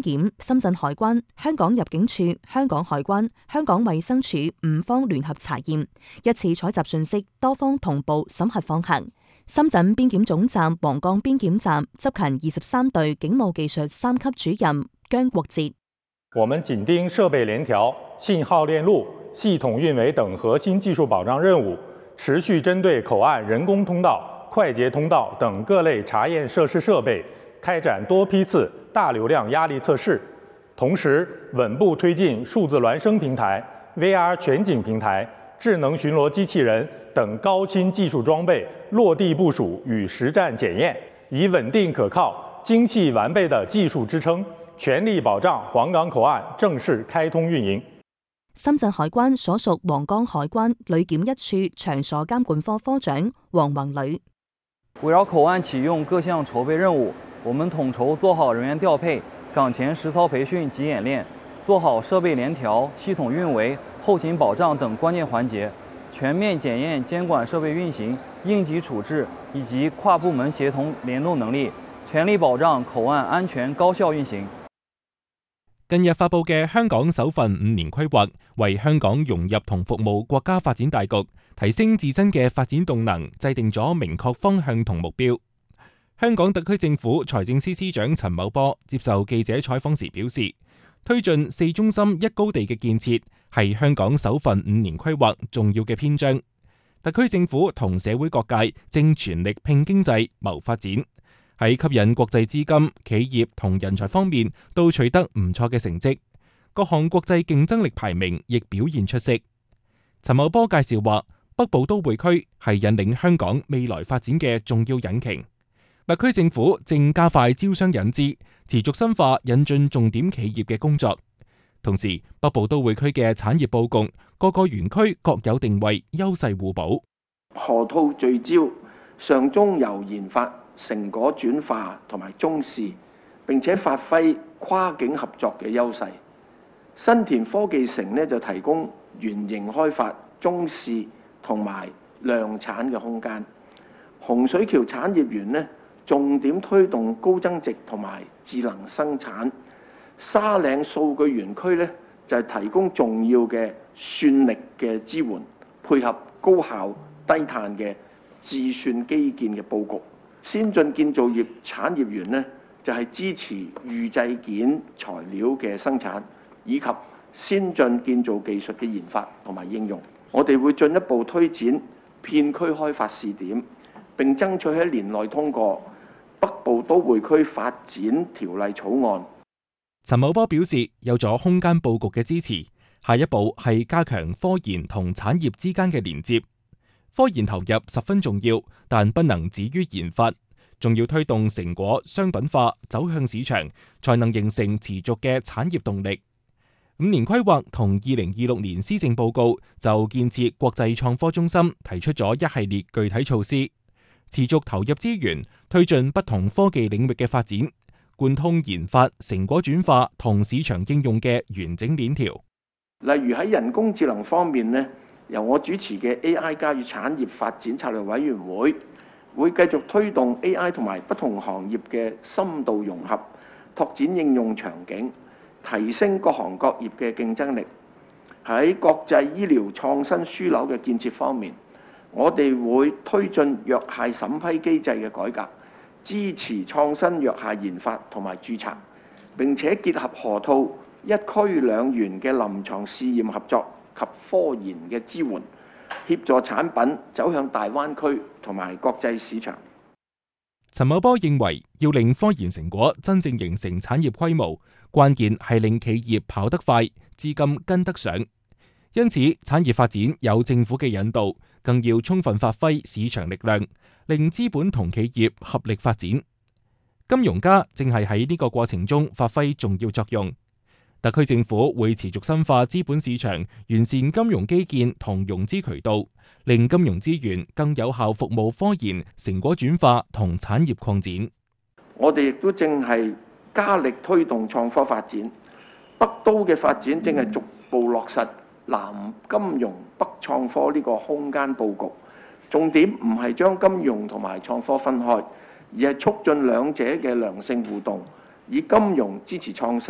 檢、深圳海關、香港入境處、香港海關、香港衛生署5方聯合查驗，一次採集信息，多方同步審核放行。深圳邊檢總站皇崗邊檢站執勤23隊警務技術3級主任姜國哲： 我們緊盯設備聯調、信號鏈路、系統運維等核心技術保障任務，持續針對口岸人工通道、快捷通道等各類查驗設施設備，開展多批次大流量壓力測試，同時穩步推進數字孿生平台、VR 全景平台、智能巡邏機器人等高新技術裝備落地部署與實戰檢驗，以穩定可靠、精細完備的技術支撐，全力保障皇崗口岸正式開通運營。 深圳海關所屬皇崗海關旅檢一處場所監管科科長黃宏磊： 圍繞口岸啟用各項籌備任務，我們統籌做好人員調配、崗前實操培訓及演練，做好設備聯調、系統運維、後勤保障等關鍵環節，全面檢驗監管設備運行、應急處置以及跨部門協同聯動能力，全力保障口岸安全高效運行。 近日發布嘅香港首份5年規劃，為香港融入同服務國家發展大局，提升自身嘅發展動能，制定咗明確方向同目標。香港特區政府財政司司長陳茂波接受記者採訪時表示，推進4中心1高地嘅建設係香港首份5年規劃重要嘅篇章。特區政府同社會各界正全力拼經濟、謀發展，喺吸引國際資金、企業同人才方面都取得唔錯嘅成績，各項國際競爭力排名亦表現出色。陳茂波介紹話，北部都會區係引領香港未來發展嘅重要引擎。特區政府正加快招商引資，持續深化引進重點企業嘅工作。同時，北部都會區嘅產業佈局，各個園區各有定位，優勢互補。 河套聚焦，上中游研發成果轉化同埋中試，並且發揮跨境合作嘅優勢。新田科技城呢就提供原型開發、中試同埋量產嘅空間。洪水橋產業園呢，重點推動高增值同埋智能生產。沙嶺數據園區呢，就係提供重要嘅算力嘅支援，配合高效低碳嘅自算基建嘅佈局。先進建造業產業園呢，就係支持預製件材料嘅生產，以及先進建造技術嘅研發同埋應用。我哋會進一步推展片區開發試點，並爭取喺年內通過北部都會區發展條例草案。 陳茂波表示，有咗空間佈局嘅支持，下一步係加強科研同產業之間嘅連接。科研投入十分重要，但不能止於研發，仲要推動成果商品化，走向市場，才能形成持續嘅產業動力。5年規劃同2026年施政報告就建設國際創科中心提出咗一系列具體措施，持續投入資源，推進不同科技領域嘅發展，貫通研發、成果轉化同市場應用嘅完整鏈條。 例如喺人工智能方面呢，由我主持嘅 AI 加與產業發展策略委員會，會繼續推動 AI 同埋不同行業嘅深度融合，拓展應用場景，提升各行各業嘅競爭力。喺國際醫療創新樞紐嘅建設方面，我哋會推進藥械審批機制嘅改革，支持創新藥械研發同埋註冊，並且結合河套1區2園嘅臨床試驗合作及科研嘅支援，協助產品走向大灣區同埋國際市場。 陳茂波認為，要令科研成果真正形成產業規模，關鍵係令企業跑得快，資金跟得上。因此，產業發展有政府嘅引導，更要充分發揮市場力量，令資本同企業合力發展。金融家正係喺呢個過程中發揮重要作用。特區政府會持續深化資本市場，完善金融基建同融資渠道，令金融資源更有效服務科研、成果轉化同產業擴展。 我哋亦都正係加力推動創科發展，北都嘅發展正係逐步落實南金融北創科呢個空間佈局。重點唔係將金融同埋創科分開，而係促進兩者嘅良性互動，以金融支持創新。